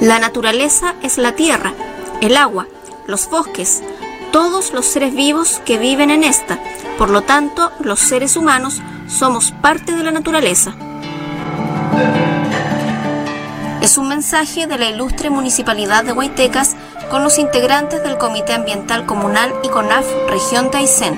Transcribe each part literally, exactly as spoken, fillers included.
La naturaleza es la tierra, el agua, los bosques, todos los seres vivos que viven en esta. Por lo tanto, los seres humanos somos parte de la naturaleza. Es un mensaje de la ilustre Municipalidad de Huaytecas con los integrantes del Comité Ambiental Comunal y CONAF Región de Aysén.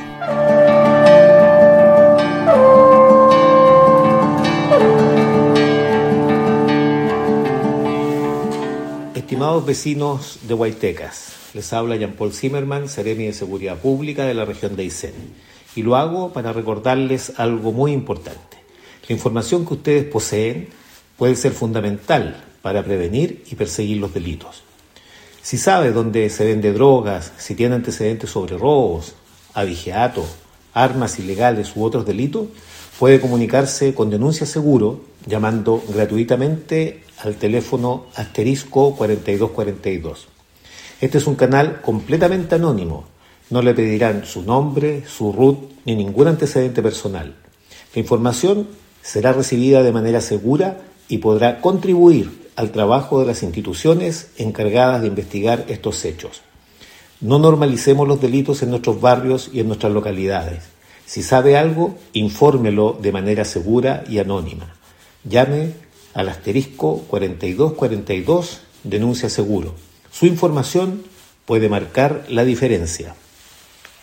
Estimados vecinos de Huaytecas, les habla Jean-Paul Zimmerman, Seremi de Seguridad Pública de la región de Aysén, y lo hago para recordarles algo muy importante. La información que ustedes poseen puede ser fundamental para prevenir y perseguir los delitos. Si sabe dónde se vende drogas, si tiene antecedentes sobre robos, abigeato, armas ilegales u otros delitos, puede comunicarse con Denuncia Seguro llamando gratuitamente al teléfono asterisco cuarenta y dos cuarenta y dos. Este es un canal completamente anónimo. No le pedirán su nombre, su R U T ni ningún antecedente personal. La información será recibida de manera segura y podrá contribuir al trabajo de las instituciones encargadas de investigar estos hechos. No normalicemos los delitos en nuestros barrios y en nuestras localidades. Si sabe algo, infórmelo de manera segura y anónima. Llame al asterisco cuarenta y dos cuarenta y dos, Denuncia Seguro. Su información puede marcar la diferencia.